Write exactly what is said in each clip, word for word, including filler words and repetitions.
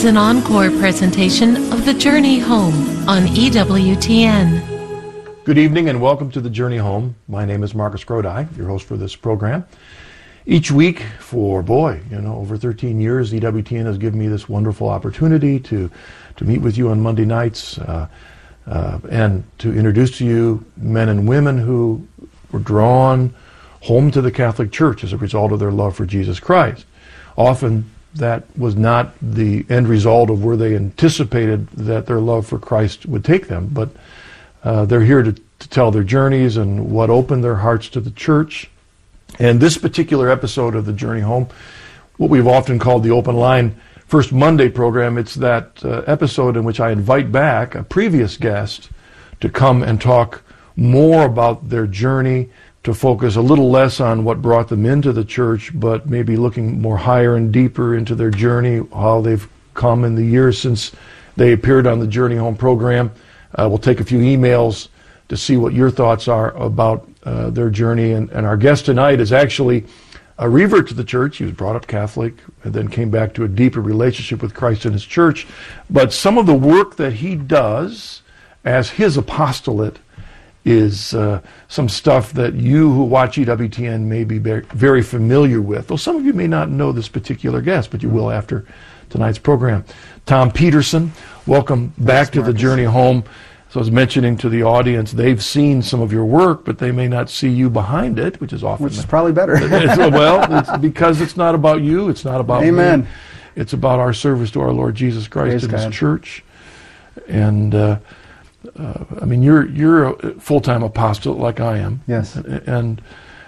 is an encore presentation of The Journey Home on E W T N. Good evening and welcome to The Journey Home. My name is Marcus Grodi, your host for this program. Each week for, boy, you know, over thirteen years, E W T N has given me this wonderful opportunity to, to meet with you on Monday nights uh, uh, and to introduce to you men and women who were drawn home to the Catholic Church as a result of their love for Jesus Christ. Often that was not the end result of where they anticipated that their love for Christ would take them, but uh, they're here to, to tell their journeys and what opened their hearts to the church. And this particular episode of The Journey Home, what we've often called the Open Line First Monday program, it's that uh, episode in which I invite back a previous guest to come and talk more about their journey, to focus a little less on what brought them into the church, but maybe looking more higher and deeper into their journey, how they've come in the years since they appeared on the Journey Home program. Uh, we'll take a few emails to see what your thoughts are about uh, their journey. And, and our guest tonight is actually a revert to the church. He was brought up Catholic and then came back to a deeper relationship with Christ and his church. But some of the work that he does as his apostolate is uh, some stuff that you who watch E W T N may be very familiar with. Though some of you may not know this particular guest, but you will after tonight's program. Tom Peterson, welcome back to The Journey Home. So I was mentioning to the audience, they've seen some of your work, but they may not see you behind it, which is often... Which is probably better. it's, well, it's because it's not about you, it's not about Amen. me. It's about our service to our Lord Jesus Christ Praise and God. his church. And... Uh, Uh, I mean, you're you're a full-time apostle like I am. Yes. And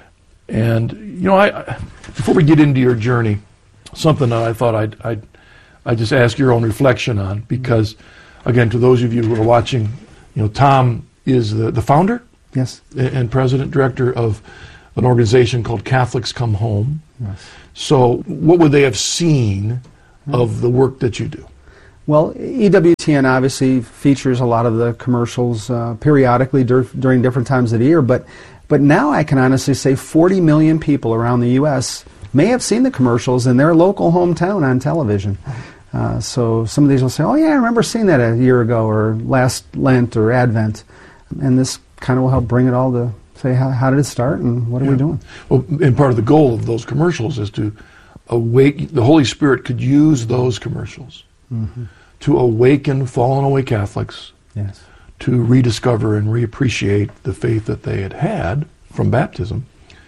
and you know, I, I before we get into your journey, something that I thought I'd I'd I'd just ask your own reflection on, because again, to those of you who are watching, you know, Tom is the, the founder, yes, and president director of an organization called Catholics Come Home. Yes. So, what would they have seen of the work that you do? Well, E W T N obviously features a lot of the commercials uh, periodically dur- during different times of the year, but but now I can honestly say forty million people around the U S may have seen the commercials in their local hometown on television. Uh, so some of these will say, oh yeah, I remember seeing that a year ago or last Lent or Advent. And this kind of will help bring it all to say, how, how did it start and what are yeah. we doing? Well, and part of the goal of those commercials is to awake, the Holy Spirit could use those commercials mm-hmm. to awaken fallen away Catholics, yes, to rediscover and reappreciate the faith that they had had from baptism,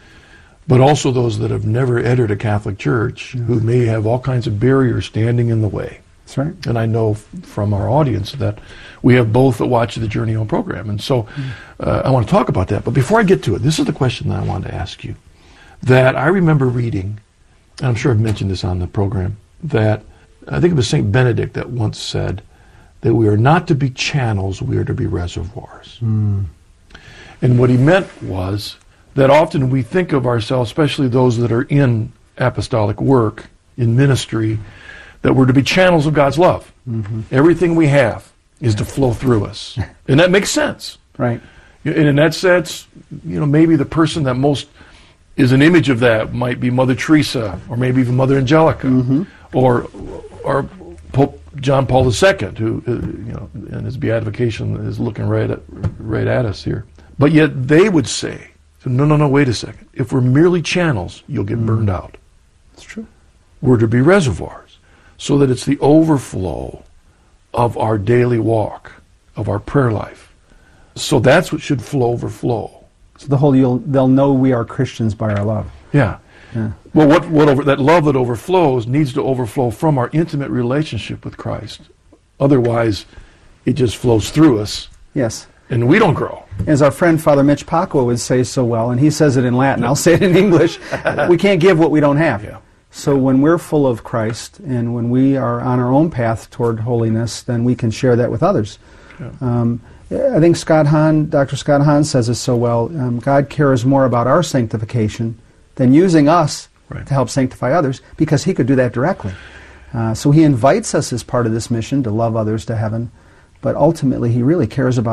but also those that have never entered a Catholic church yes. who may have all kinds of barriers standing in the way. That's right. And I know f- from our audience that we have both that watch the Journey Home program. And so uh, I want to talk about that. But before I get to it, this is the question that I wanted to ask you. That I remember reading, and I'm sure I've mentioned this on the program, that I think it was Saint Benedict that once said that we are not to be channels, we are to be reservoirs. Mm. And what he meant was that often we think of ourselves, especially those that are in apostolic work, in ministry, that we're to be channels of God's love. Mm-hmm. Everything we have is to flow through us. And that makes sense. Right. And in that sense, you know, maybe the person that most is an image of that might be Mother Teresa, or maybe even Mother Angelica, mm-hmm. or or Pope John Paul the Second, who, uh, you know, in his beatification is looking right at right at us here. But yet they would say, no, no, no, wait a second. If we're merely channels, you'll get mm. burned out. That's true. We're to be reservoirs, so that it's the overflow of our daily walk, of our prayer life. So that's what should flow overflow. So the whole, you'll, they'll know we are Christians by our love. Yeah. Yeah. Well, what, what over, that love that overflows needs to overflow from our intimate relationship with Christ. Otherwise, it just flows through us. Yes. And we don't grow. As our friend Father Mitch Pacwa would say so well, and he says it in Latin, I'll say it in English, we can't give what we don't have. Yeah. So when we're full of Christ and when we are on our own path toward holiness, then we can share that with others. Yeah. Um, I think Scott Hahn, Doctor Scott Hahn says it so well. Um, God cares more about our sanctification than using us right. to help sanctify others, because he could do that directly. Uh, so he invites us as part of this mission to love others to heaven, but ultimately he really cares about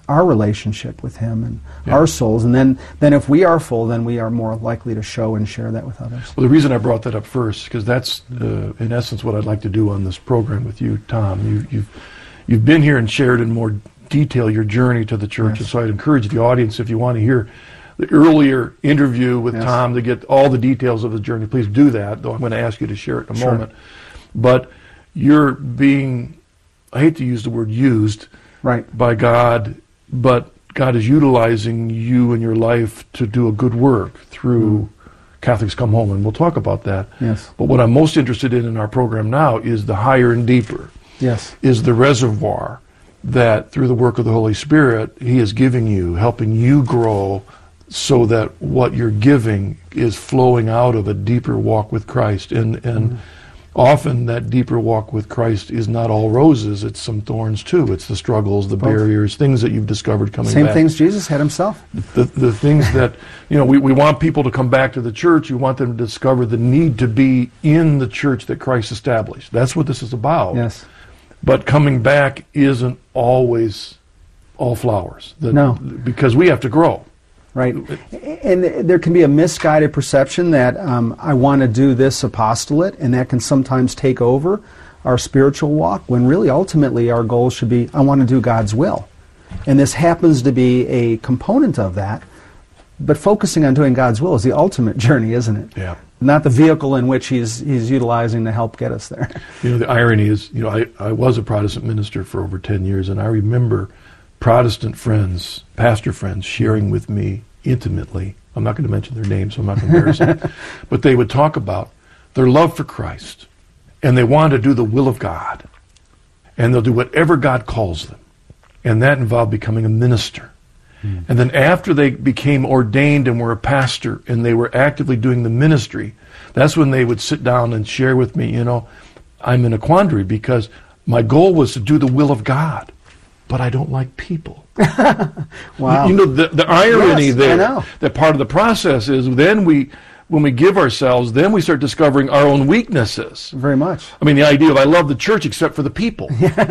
our relationship with Him and Yeah. our souls. And then, then if we are full, then we are more likely to show and share that with others. Well, the reason I brought that up first, because that's, uh, in essence, what I'd like to do on this program with you, Tom. You, you've, you've been here and shared in more detail your journey to the church, Yes. and so I'd encourage the audience, if you want to hear the earlier interview with Yes. Tom to get all the details of the journey, please do that, though I'm going to ask you to share it in a Sure. moment. But you're being, I hate to use the word used, Right. by God, but God is utilizing you in your life to do a good work through Catholics Come Home, and we'll talk about that. Yes. But what I'm most interested in in our program now is the higher and deeper, Yes. is the reservoir that through the work of the Holy Spirit He is giving you, helping you grow so that what you're giving is flowing out of a deeper walk with Christ. And, and Mm. often that deeper walk with Christ is not all roses, it's some thorns too. It's the struggles, the Both. barriers, things that you've discovered coming Same back. things Jesus had Himself. The, the things that, you know, we, we want people to come back to the church. We want them to discover the need to be in the church that Christ established. That's what this is about. Yes. But coming back isn't always all flowers. The- No. Because we have to grow. Right. And there can be a misguided perception that um, I want to do this apostolate, and that can sometimes take over our spiritual walk, when really ultimately our goal should be, I want to do God's will. And this happens to be a component of that, but focusing on doing God's will is the ultimate journey, isn't it? Yeah. Not the vehicle in which he's, he's utilizing to help get us there. You know, the irony is, you know, I, I was a Protestant minister for over ten years, and I remember Protestant friends, pastor friends, sharing with me intimately, I'm not going to mention their names, so I'm not going to embarrass them, but they would talk about their love for Christ, and they want to do the will of God, and they'll do whatever God calls them, and that involved becoming a minister. Mm. And then after they became ordained and were a pastor, and they were actively doing the ministry, that's when they would sit down and share with me, you know, I'm in a quandary because my goal was to do the will of God, but I don't like people. Wow. You, you know, the, the irony Yes, I there, know. that part of the process is then we, when we give ourselves, then we start discovering our own weaknesses. Very much. I mean, the idea of I love the church except for the people.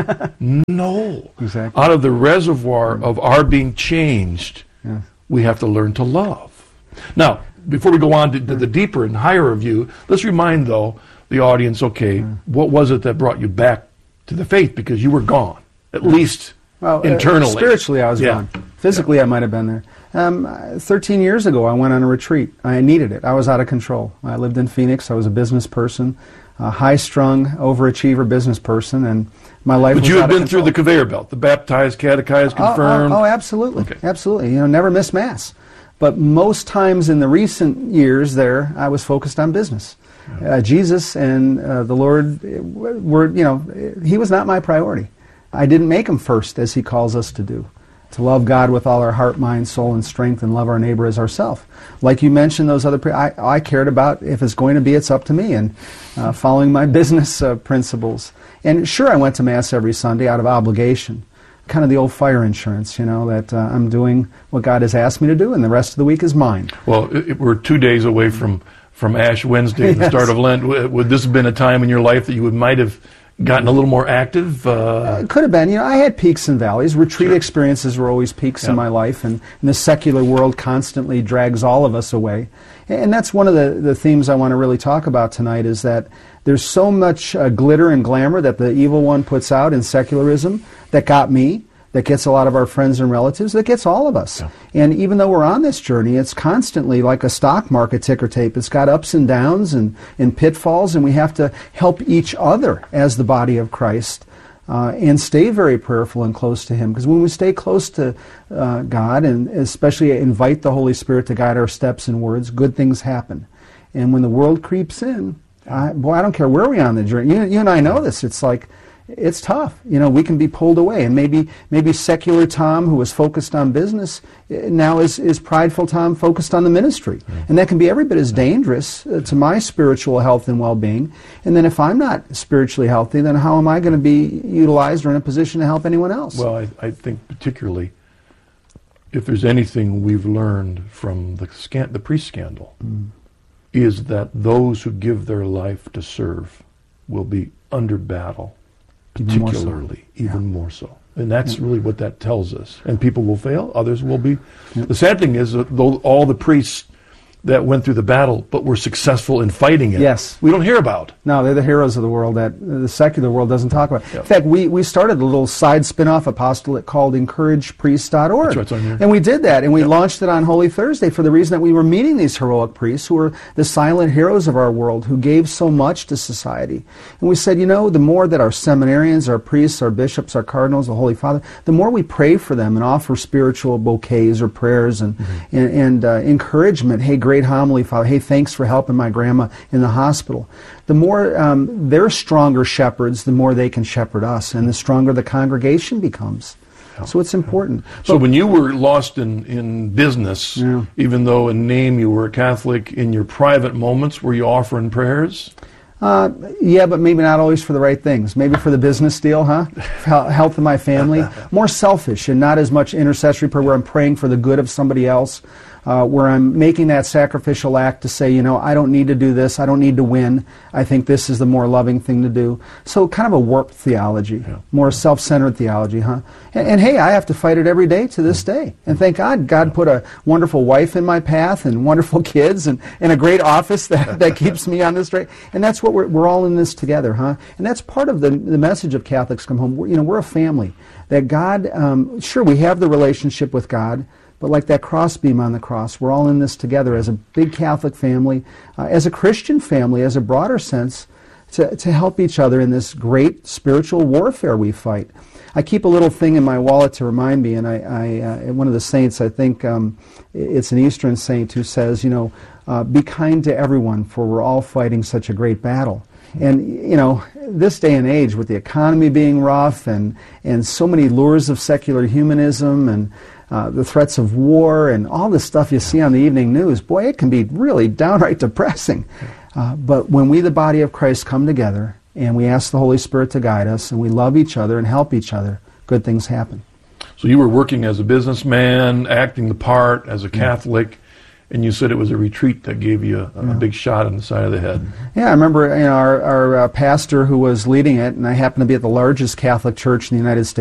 No. Exactly. Out of the reservoir of our being changed, Yeah. we have to learn to love. Now, before we go on to, to the deeper and higher view, let's remind, though, the audience, okay, what was it that brought you back to the faith? Because you were gone, at least Well, uh, internally. spiritually, I was Yeah. gone. Physically, I might have been there. Um, Thirteen years ago, I went on a retreat. I needed it. I was out of control. I lived in Phoenix. I was a business person, a high-strung, overachiever business person, and my life But was you out have of been through control. the conveyor belt, the baptized, catechized, Oh, oh, confirmed. Oh, absolutely, Okay. absolutely. You know, never miss mass. But most times in the recent years there, I was focused on business. Uh, Jesus and uh, the Lord were, you know, He was not my priority. I didn't make Him first, as He calls us to do. To love God with all our heart, mind, soul, and strength, and love our neighbor as ourselves. Like you mentioned, those other, pre- I, I cared about if it's going to be, it's up to me, and uh, following my business uh, principles. And sure, I went to Mass every Sunday out of obligation. Kind of the old fire insurance, you know, that uh, I'm doing what God has asked me to do, and the rest of the week is mine. Well, it, it- we're two days away from, from Ash Wednesday, the Yes. start of Lent. W- Would this have been a time in your life that you would might have gotten a little more active? Uh, It could have been. You know, I had peaks and valleys. Retreat Sure. experiences were always peaks Yeah. in my life, and, and the secular world constantly drags all of us away. And that's one of the, the themes I want to really talk about tonight, is that there's so much uh, glitter and glamour that the evil one puts out in secularism that got me, that gets a lot of our friends and relatives, that gets all of us. Yeah. And even though we're on this journey, it's constantly like a stock market ticker tape. It's got ups and downs and, and pitfalls, and we have to help each other as the body of Christ uh, and stay very prayerful and close to Him. Because when we stay close to uh, God, and especially invite the Holy Spirit to guide our steps and words, good things happen. And when the world creeps in, I, boy, I don't care where we are on the journey. You, you and I know this. It's like, it's tough. You know, we can be pulled away. And maybe maybe secular Tom, who was focused on business, eh, now is, is prideful Tom focused on the ministry. Mm. And that can be every bit as dangerous uh, to my spiritual health and well-being. And then if I'm not spiritually healthy, then how am I going to be utilized or in a position to help anyone else? well, I, I think particularly if there's anything we've learned from the, scan- the priest scandal, mm. is that those who give their life to serve will be under battle Even more so. particularly, even Yeah. more so. And that's Yeah. really what that tells us. And people will fail, others will be. Yeah. The sad thing is that though all the priests that went through the battle but were successful in fighting it, Yes. we don't hear about. No, they're the heroes of the world that the secular world doesn't talk about. Yeah. In fact, we, we started a little side spin-off apostolate called encourage priest dot org. That's right, it's on here. And we did that, and we Yep. launched it on Holy Thursday for the reason that we were meeting these heroic priests who were the silent heroes of our world, who gave so much to society. And we said, you know, the more that our seminarians, our priests, our bishops, our cardinals, the Holy Father, the more we pray for them and offer spiritual bouquets or prayers and, Mm-hmm. and, and uh, encouragement. Hey, great homily, Father. Hey, thanks for helping my grandma in the hospital. The more um, they're stronger shepherds, the more they can shepherd us, and the stronger the congregation becomes. So it's important. So when you were lost in, in business, Yeah. even though in name you were a Catholic, in your private moments, were you offering prayers? Uh, yeah, but maybe not always for the right things. Maybe for the business deal, huh? For hel- health of my family. More selfish and not as much intercessory prayer where I'm praying for the good of somebody else, uh, where I'm making that sacrificial act to say, you know, I don't need to do this. I don't need to win. I think this is the more loving thing to do. So kind of a warped theology, Yeah. more self-centered theology, huh? And, and hey, I have to fight it every day to this day. And thank God, God put a wonderful wife in my path and wonderful kids and, and a great office that, that keeps me on this straight. And that's what we're, we're all in this together, huh? And that's part of the, the message of Catholics Come Home. We're, you know, we're a family. That God, um, sure, we have the relationship with God, but like that crossbeam on the cross, we're all in this together as a big Catholic family, uh, as a Christian family, as a broader sense, to, to help each other in this great spiritual warfare we fight. I keep a little thing in my wallet to remind me, and I, I uh, one of the saints, I think um, it's an Eastern saint who says, you know, uh, be kind to everyone, for we're all fighting such a great battle. And, you know, this day and age, with the economy being rough and, and so many lures of secular humanism and uh, the threats of war and all the stuff you see on the evening news, boy, it can be really downright depressing. Uh, but when we, the body of Christ, come together and we ask the Holy Spirit to guide us and we love each other and help each other, good things happen. So you were working as a businessman, acting the part as a Catholic, and you said it was a retreat that gave you a, a Yeah. big shot in the side of the head. Yeah, I remember you know, our, our uh, pastor who was leading it, and I happened to be at the largest Catholic church in the United States.